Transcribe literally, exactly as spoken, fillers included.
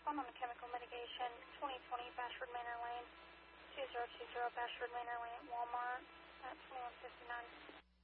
respond on the chemical mitigation, twenty twenty Bashford Manor Lane, two zero two zero Bashford Manor Lane, Walmart, at twenty-one fifty-nine.